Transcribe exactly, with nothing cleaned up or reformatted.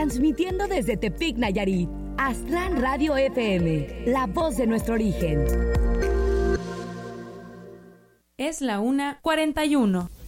transmitiendo desde Tepic, Nayarit. Aztlán Radio F M, la voz de nuestro origen. Es la una cuarenta y uno.